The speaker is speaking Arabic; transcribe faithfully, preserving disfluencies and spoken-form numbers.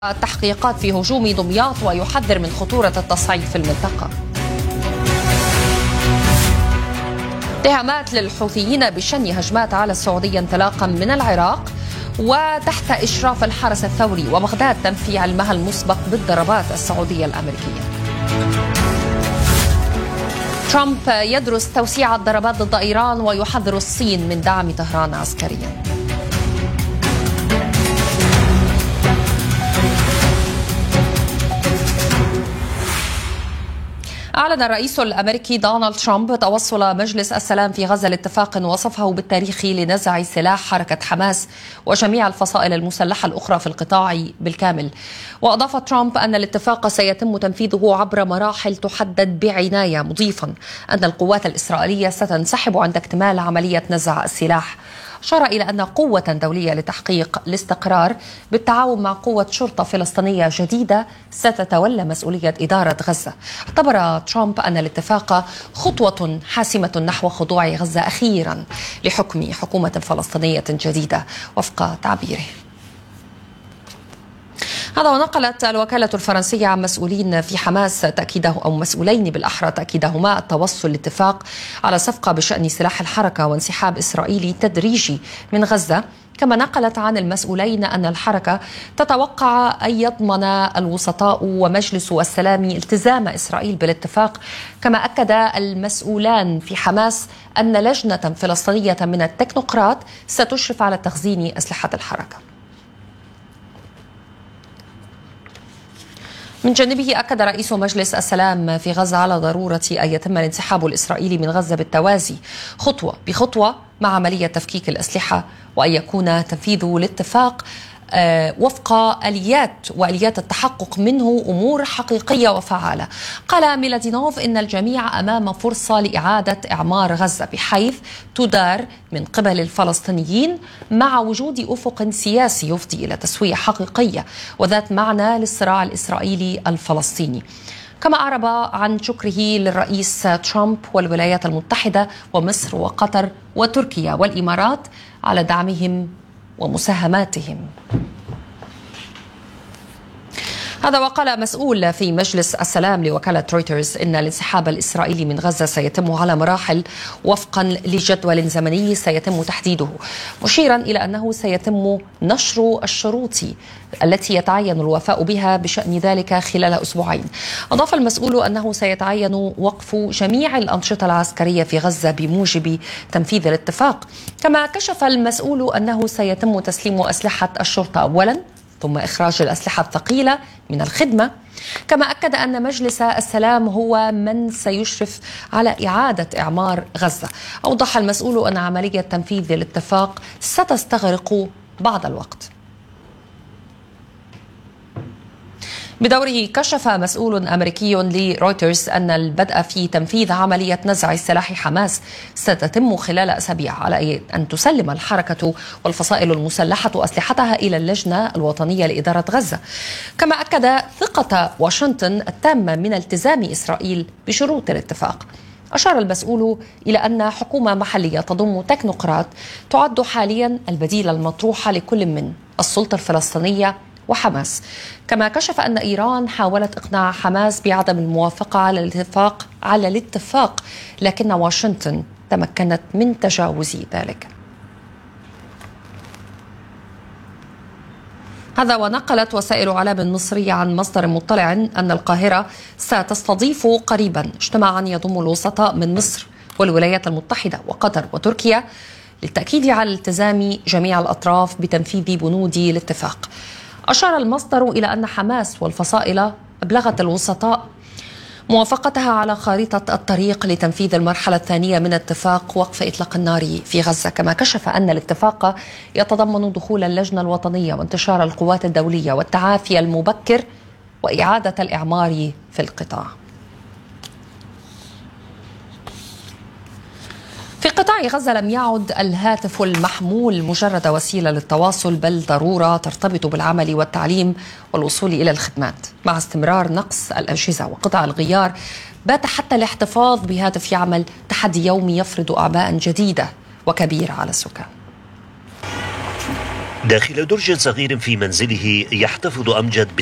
التحقيقات في هجوم دمياط ويحذر من خطورة التصعيد في المنطقة. اتهامات للحوثيين بشن هجمات على السعودية انطلاقا من العراق وتحت إشراف الحرس الثوري، وبغداد تنفي علمها المسبق بالضربات السعودية الأمريكية. ترامب يدرس توسيع الضربات ضد إيران ويحذر الصين من دعم طهران عسكريا. أعلن الرئيس الأمريكي دونالد ترامب توصل مجلس السلام في غزة لاتفاق وصفه بالتاريخي لنزع سلاح حركة حماس وجميع الفصائل المسلحة الأخرى في القطاع بالكامل. وأضاف ترامب أن الاتفاق سيتم تنفيذه عبر مراحل تحدد بعناية، مضيفا أن القوات الإسرائيلية ستنسحب عند اكتمال عملية نزع السلاح. أشار إلى أن قوة دولية لتحقيق الاستقرار بالتعاون مع قوة شرطة فلسطينية جديدة ستتولى مسؤولية إدارة غزة. اعتبر ترامب أن الاتفاق خطوة حاسمة نحو خضوع غزة أخيرا لحكم حكومة فلسطينية جديدة وفق تعبيره. هذا ونقلت الوكالة الفرنسية عن مسؤولين في حماس تأكيده أو مسؤولين بالأحرى تأكيدهما التوصل لاتفاق على صفقة بشأن سلاح الحركة وانسحاب إسرائيلي تدريجي من غزة. كما نقلت عن المسؤولين أن الحركة تتوقع أن يضمن الوسطاء ومجلس السلام التزام إسرائيل بالاتفاق. كما أكد المسؤولان في حماس أن لجنة فلسطينية من التكنوقراط ستشرف على تخزين أسلحة الحركة. من جانبه أكد رئيس مجلس السلام في غزة على ضرورة أن يتم الانسحاب الإسرائيلي من غزة بالتوازي خطوة بخطوة مع عملية تفكيك الأسلحة، وأن يكون تنفيذ الاتفاق وفق آليات وآليات التحقق منه أمور حقيقية وفعالة. قال ميلادينوف إن الجميع أمام فرصة لإعادة إعمار غزة بحيث تدار من قبل الفلسطينيين مع وجود أفق سياسي يفضي إلى تسوية حقيقية وذات معنى للصراع الإسرائيلي الفلسطيني. كما أعرب عن شكره للرئيس ترامب والولايات المتحدة ومصر وقطر وتركيا والإمارات على دعمهم ومساهماتهم. هذا وقال مسؤول في مجلس السلام لوكالة رويترز إن الانسحاب الإسرائيلي من غزة سيتم على مراحل وفقا لجدول زمني سيتم تحديده، مشيرا إلى أنه سيتم نشر الشروط التي يتعين الوفاء بها بشأن ذلك خلال أسبوعين. أضاف المسؤول أنه سيتعين وقف جميع الأنشطة العسكرية في غزة بموجب تنفيذ الاتفاق. كما كشف المسؤول أنه سيتم تسليم أسلحة الشرطة أولا ثم إخراج الأسلحة الثقيلة من الخدمة. كما أكد أن مجلس السلام هو من سيشرف على إعادة إعمار غزة. أوضح المسؤول أن عملية تنفيذ الاتفاق ستستغرق بعض الوقت. بدوره كشف مسؤول أمريكي لرويترز أن البدء في تنفيذ عملية نزع سلاح حماس ستتم خلال أسابيع، على أن تسلم الحركة والفصائل المسلحة أسلحتها إلى اللجنة الوطنية لإدارة غزة. كما أكد ثقة واشنطن التامة من التزام إسرائيل بشروط الاتفاق. أشار المسؤول إلى أن حكومة محلية تضم تكنوقراط تعد حاليا البديل المطروح لكل من السلطة الفلسطينية وحماس. كما كشف أن إيران حاولت إقناع حماس بعدم الموافقة على الاتفاق على الاتفاق لكن واشنطن تمكنت من تجاوز ذلك. هذا ونقلت وسائل إعلام مصرية عن مصدر مطلع أن القاهرة ستستضيف قريبا اجتماعا يضم الوسطاء من مصر والولايات المتحدة وقطر وتركيا للتأكيد على التزام جميع الأطراف بتنفيذ بنود الاتفاق. أشار المصدر إلى أن حماس والفصائل أبلغت الوسطاء موافقتها على خارطة الطريق لتنفيذ المرحلة الثانية من اتفاق وقف إطلاق النار في غزة. كما كشف أن الاتفاق يتضمن دخول اللجنة الوطنية وانتشار القوات الدولية والتعافي المبكر وإعادة الإعمار في القطاع. في قطاع غزة لم يعد الهاتف المحمول مجرد وسيلة للتواصل، بل ضرورة ترتبط بالعمل والتعليم والوصول إلى الخدمات. مع استمرار نقص الأجهزة وقطع الغيار بات حتى الاحتفاظ بهاتف يعمل تحدي يومي يفرض أعباء جديدة وكبيرة على السكان. داخل درج صغير في منزله يحتفظ أمجد